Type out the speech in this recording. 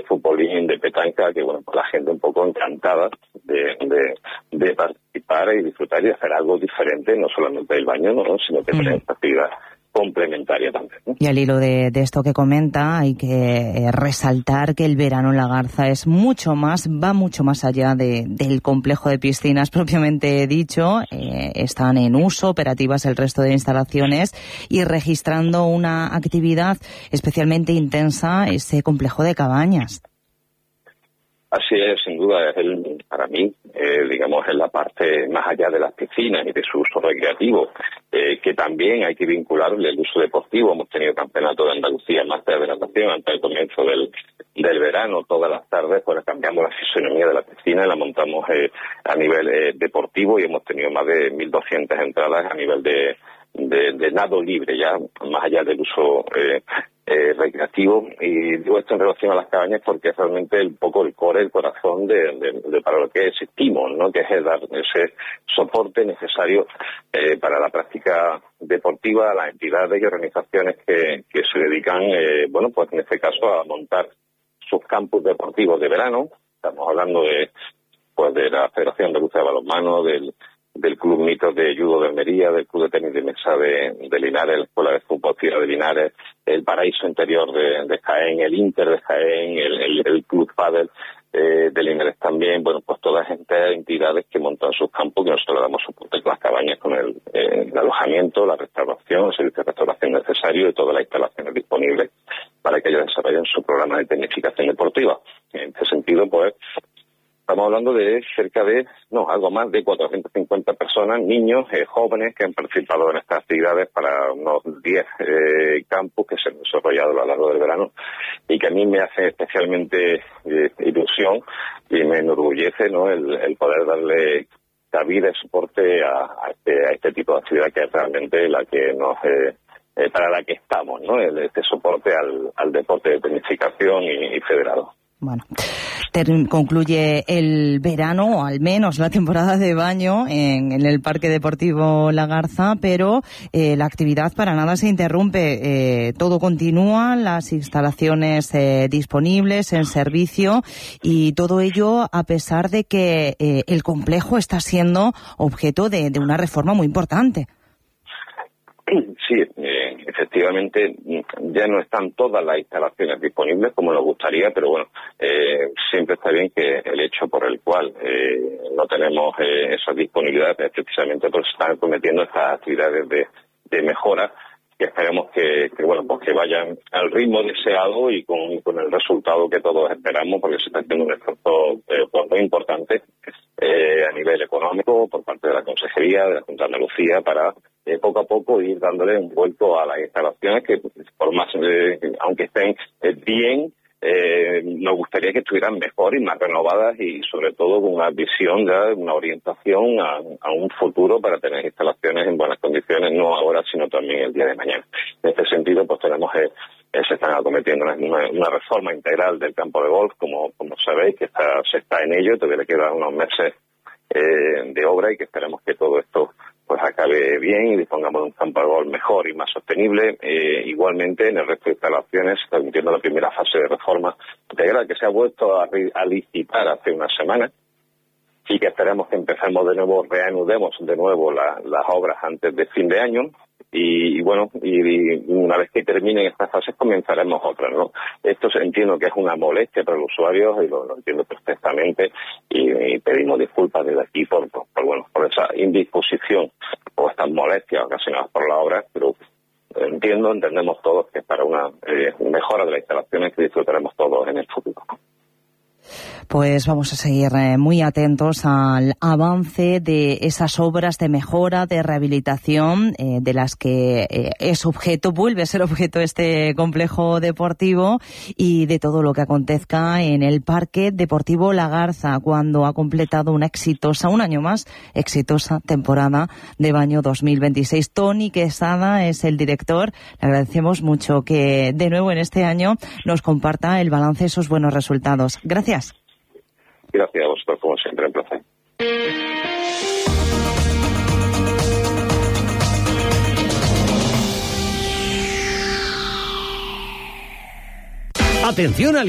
futbolín, de petanca, que bueno, pues la gente un poco encantada de participar y disfrutar y hacer algo diferente, no solamente del baño, ¿no?, sino que tener esta actividad complementaria también, ¿no? Y al hilo de esto que comenta, hay que resaltar que el verano en La Garza es mucho más, va mucho más allá del complejo de piscinas propiamente dicho. Están en uso, operativas el resto de instalaciones y registrando una actividad especialmente intensa ese complejo de cabañas. Así es, sin duda, para mí, digamos, es la parte más allá de las piscinas y de su uso recreativo, que también hay que vincularle el uso deportivo. Hemos tenido campeonato de Andalucía, máster de natación, antes del comienzo del verano, todas las tardes, pues cambiamos la fisonomía de la piscina y la montamos a nivel deportivo, y hemos tenido más de 1.200 entradas a nivel de nado libre, ya más allá del uso recreativo. Y digo esto en relación a las cabañas porque es realmente un poco el core, el corazón de para lo que existimos, ¿no?, que es dar ese soporte necesario para la práctica deportiva a las entidades y organizaciones que se dedican, bueno, pues en este caso a montar sus campus deportivos de verano. Estamos hablando de la Federación Andaluza de Balonmano, del Club Mitos de Judo de Almería, del Club de Tenis de Mesa de Linares, la Escuela de Fútbol Ciudad de Linares, el Paraíso Interior de Jaén, el Inter de Jaén, el Club Padel de Linares también. Bueno, pues todas estas entidades que montan sus campos, que nosotros le damos soporte con las cabañas, con el alojamiento, la restauración, el servicio de restauración necesario y todas las instalaciones disponibles para que ellos desarrollen su programa de tecnificación deportiva. En este sentido, pues, estamos hablando de algo más de 450 personas, niños, jóvenes, que han participado en estas actividades para unos 10 campus que se han desarrollado a lo largo del verano, y que a mí me hace especialmente ilusión y me enorgullece, ¿no?, el poder darle cabida y soporte a este tipo de actividad, que es realmente la que para la que estamos, ¿no?, este soporte al deporte de tecnificación y federado. Bueno, concluye el verano, o al menos la temporada de baño en el Parque Deportivo La Garza, pero la actividad para nada se interrumpe. Todo continúa, las instalaciones disponibles, en servicio, y todo ello a pesar de que el complejo está siendo objeto de una reforma muy importante. Sí, efectivamente, ya no están todas las instalaciones disponibles como nos gustaría, pero bueno, siempre está bien que el hecho por el cual no tenemos esa disponibilidad es precisamente porque se están cometiendo estas actividades de mejora, que esperemos que vayan al ritmo deseado y con el resultado que todos esperamos, porque se está haciendo un esfuerzo muy importante a nivel económico por parte de la Consejería, de la Junta de Andalucía, para poco a poco ir dándole un vuelco a las instalaciones que, por más aunque estén bien, nos gustaría que estuvieran mejor y más renovadas, y sobre todo con una visión, una orientación a un futuro para tener instalaciones en buenas condiciones, no ahora sino también el día de mañana. En este sentido, pues tenemos se están acometiendo una reforma integral del campo de golf, como sabéis, que se está en ello. Todavía le quedan unos meses de obra, y que esperemos que todo esto pues acabe bien y dispongamos de un campo de golf mejor y más sostenible. Igualmente, en el resto de instalaciones se está cumpliendo la primera fase de reforma integral, que se ha vuelto a licitar hace una semana, y que esperamos que empecemos de nuevo, reanudemos de nuevo las obras antes de fin de año. Y bueno, y una vez que terminen estas fases comenzaremos otras, ¿no? Esto entiendo que es una molestia para los usuarios, y lo entiendo perfectamente, y pedimos disculpas desde aquí por esa indisposición o estas molestias ocasionadas por la obra, pero entendemos todos que es para una mejora de las instalaciones que disfrutaremos todos en el futuro. Pues vamos a seguir muy atentos al avance de esas obras de mejora, de rehabilitación, de las que vuelve a ser objeto este complejo deportivo, y de todo lo que acontezca en el Parque Deportivo La Garza, cuando ha completado un año más, exitosa temporada de baño 2026. Toni Quesada es el director. Le agradecemos mucho que de nuevo en este año nos comparta el balance de esos buenos resultados. Gracias. Gracias a vosotros, como siempre, un placer. Atención al